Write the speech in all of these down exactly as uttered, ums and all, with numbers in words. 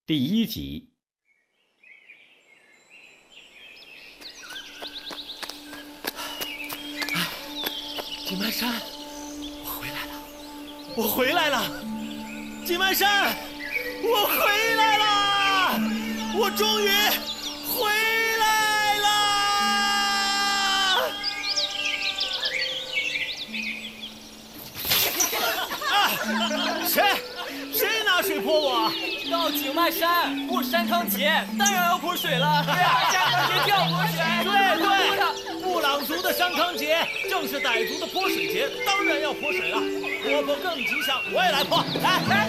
第一集。 井蔓山，我回来了，我回来了！井蔓山，我回来了，我终于回来了！啊，谁谁拿水泼我？ 到井蔓山过山康节，当然要泼水了。山康节就要泼水。 对对，布朗族的山康节正是傣族的泼水节，当然要泼水了。泼泼更吉祥，我也来泼。来来。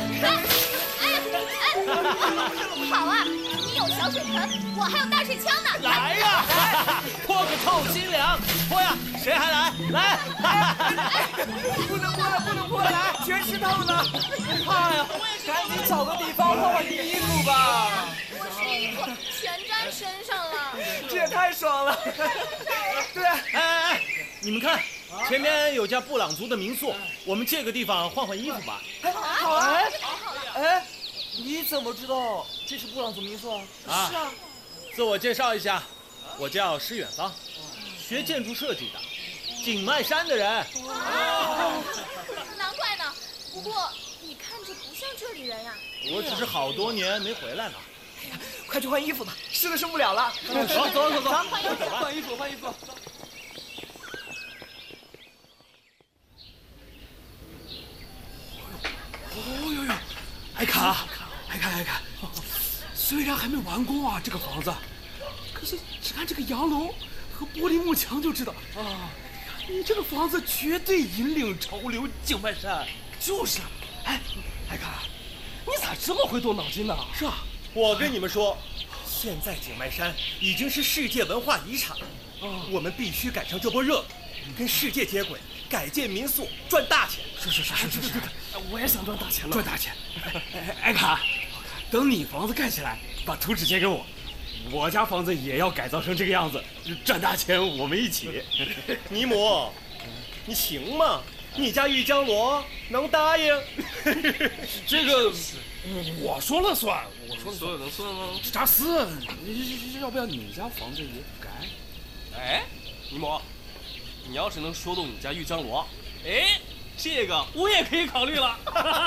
好啊，你有小水盆，我还有大水枪呢。 来呀，泼个透心凉！泼呀，谁还来？来！ 不能泼了，不能泼了，全湿透了。怕呀，赶紧找个地方换换衣服吧。 我这衣服全沾身上了， 这也太爽了。对， 哎哎哎，你们看，前面有家布朗族的民宿，我们借个地方换换衣服吧。 好啊，哎，你怎么知道这是布朗族民宿啊？ 啊，是啊。自我介绍一下，我叫施远方，学建筑设计的，井蔓山的人。 哦，难怪呢。不过你看着不像这里人呀。 我只是好多年没回来了。 哎呀，快去换衣服吧，湿的受不了了。 走走走走， 换衣服，换衣服，换衣服。 哦呦呦，艾卡，艾卡，艾卡，虽然还没完工啊，这个房子，可是只看这个洋楼和玻璃幕墙就知道啊，你这个房子绝对引领潮流，井蔓山。就是，哎，艾卡，你咋这么会动脑筋呢？ 是啊，我跟你们说，现在井蔓山已经是世界文化遗产了， 啊， 我们必须赶上这波热，跟世界接轨，改建民宿，赚大钱。 是是是是是是， 我也想赚大钱了。 赚大钱。艾卡，等你房子盖起来，把图纸借给我，我家房子也要改造成这个样子，赚大钱我们一起。 尼姆，你行吗？你家玉江罗能答应？ 这个我说了算，我说了说了能算吗？ 扎斯，要不要你家房子也改？ 哎，尼姆，你要是能说动你家玉江罗，哎，这个我也可以考虑了。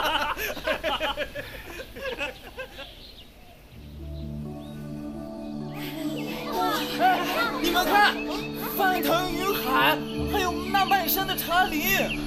你们看，翻腾云海，还有那漫山的茶林。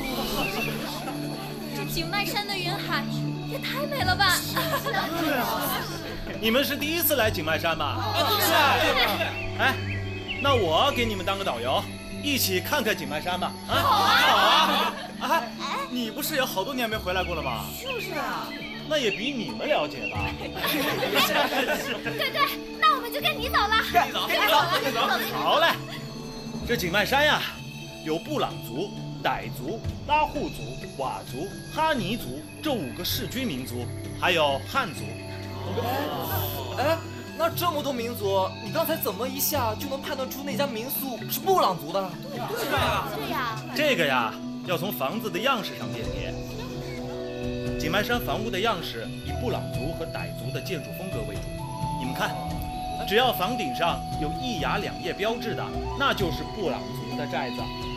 这井蔓山的云海也太美了吧！ 对啊，你们是第一次来井蔓山吧？ 是啊。 哎，那我给你们当个导游，一起看看井蔓山吧。啊， 好啊， 好啊！哎，你不是也好多年没回来过了吗？ 就是啊。 那也比你们了解吧。 对对，那我们就跟你走了。 跟你走，跟你走，跟你走。 好嘞，这井蔓山呀，有布朗族、傣族、拉祜族、佤族、哈尼族这五个世居民族，还有汉族。 哎，那这么多民族，你刚才怎么一下就能判断出那家民宿是布朗族的？ 对呀，对呀。 这个呀，要从房子的样式上辨别。井蔓山房屋的样式以布朗族和傣族的建筑风格为主。你们看，只要房顶上有一崖两叶标志的，那就是布朗族的寨子。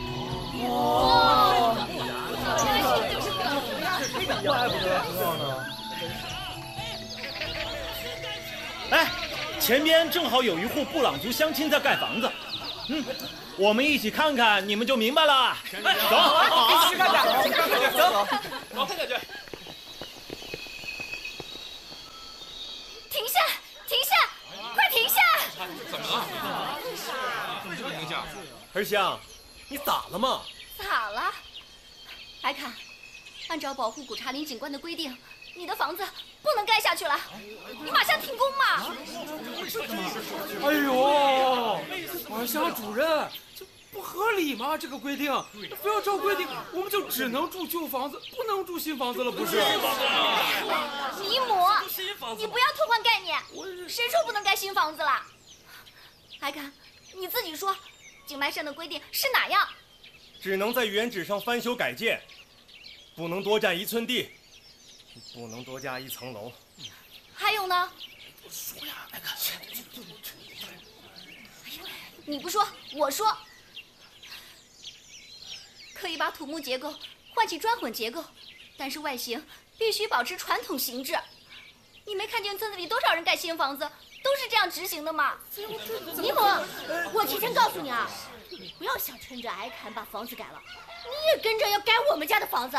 哦，原来是就是布朗族呀！ 怪不得知道呢。 哎，前边正好有一户布朗族乡亲在盖房子。嗯，我们一起看看，你们就明白了。走， 必须看看，必须看看，走， 我看看去。 停下，停下，快停下！ 怎么了？怎么这么影响？ 儿香，你咋了嘛？ 咋了？来看，按照保护古茶林景观的规定，你的房子不能盖下去了，你马上停工嘛！ 哎呦，管辖主任，这不合理吗？这个规定，非要照规定，我们就只能住旧房子，不能住新房子了，不是？ 尼姆，你不要偷换概念，谁说不能盖新房子了？来看，你自己说，井蔓山的规定是哪样？ 只能在原址上翻修改建，不能多占一寸地，不能多加一层楼。 还有呢？ 说呀，哎看， 你不说，我说。可以把土木结构换起砖混结构，但是外形必须保持传统形制。你没看见村子里多少人盖新房子都是这样执行的吗？ 尼姆，我提前告诉你啊，你不要想趁着挨砍把房子改了，你也跟着要改我们家的房子。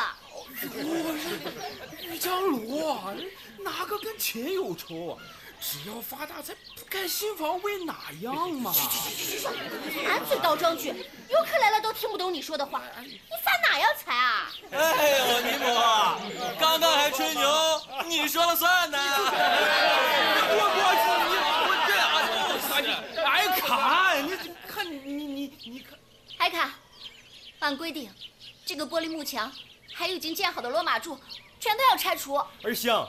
玉江罗啊，哪个跟钱有仇啊？只要发大财，不盖新房为哪样嘛？ 满嘴倒装句，游客来了都听不懂你说的话，你发哪样财啊？ 哎呦，尼姆，刚刚还吹牛，你说了算呢。 我我我这啊，哎卡，你看你你你你看， 海卡，按规定，这个玻璃幕墙还有已经建好的罗马柱，全都要拆除。 儿香，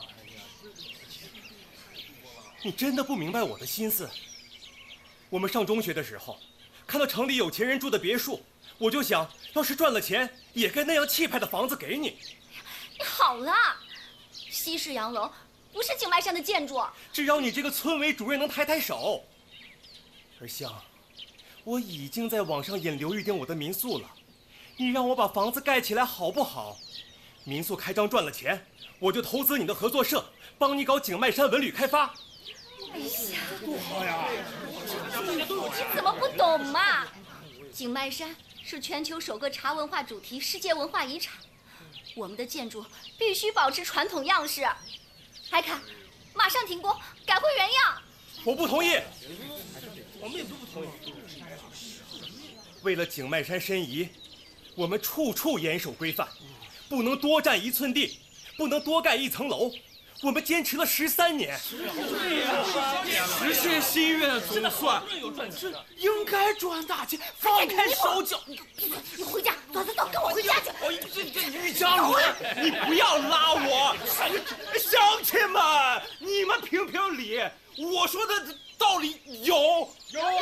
你真的不明白我的心思？我们上中学的时候，看到城里有钱人住的别墅，我就想，要是赚了钱，也盖那样气派的房子给你。 你好了，西式洋楼不是景迈山的建筑。 只要你这个村委主任能抬抬手。儿香，我已经在网上引刘玉丁我的民宿了，你让我把房子盖起来好不好？民宿开张赚了钱，我就投资你的合作社，帮你搞景迈山文旅开发。 哎呀， 多好呀！ 你怎么不懂嘛？景迈山是全球首个茶文化主题世界文化遗产，我们的建筑必须保持传统样式。海卡，马上停工，改回原样。 我不同意。我们也都不同意。为了景迈山申遗，我们处处严守规范，不能多占一寸地，不能多盖一层楼。我们坚持了十三年， 对呀，实现心愿总算，这应该赚大钱，放开手脚。 你回家，走走走，跟我回家去。 哎，这这玉江罗，你不要拉我！乡亲们，你们评评理，我说的道理有有有有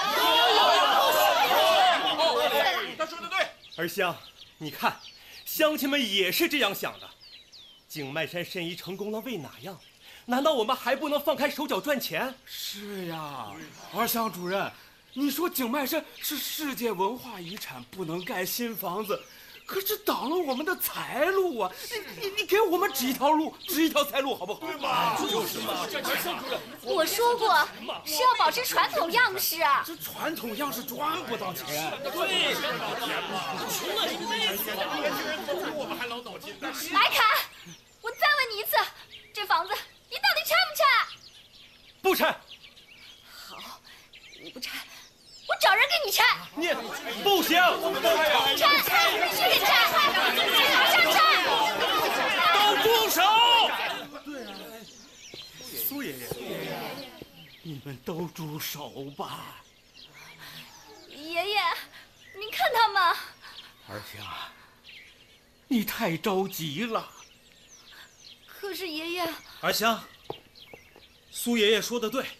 有。他说的对。 儿香，你看，乡亲们也是这样想的。景迈山申遗成功了为哪样？难道我们还不能放开手脚赚钱？ 是呀，二乡主任，你说景迈山是世界文化遗产，不能盖新房子，可是挡了我们的财路啊！你你你给我们指一条路，指一条财路好不好？对嘛，就是嘛。二乡主任， 我说过是要保持传统样式。 这传统样式赚不到钱。 对，穷了一辈子了， 我们还老脑筋呢。 莱卡，我再问你一次，这房子你到底拆不拆？ 不拆。 好，你不拆，我找人给你拆。 你不行， 拆，拆，必须得拆，马上拆！ 都住手！对啊，苏爷爷， 你们都住手吧。 爷爷，您看他们。 儿香，你太着急了。 可是爷爷， 儿香，苏爷爷说的对。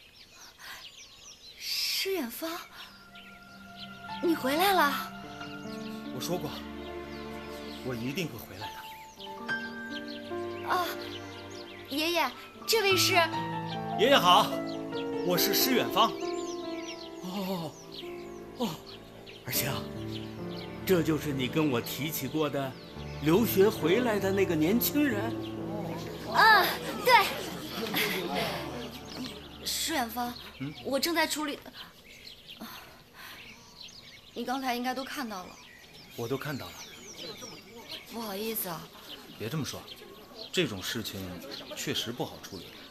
施远方，你回来了。 我说过，我一定会回来的。 啊，爷爷，这位是…… 爷爷好，我是施远方。 哦，哦，儿香，这就是你跟我提起过的留学回来的那个年轻人。 啊，对。施远方，嗯，我正在处理。你刚才应该都看到了。 我都看到了。 不好意思啊。 别这么说，这种事情确实不好处理。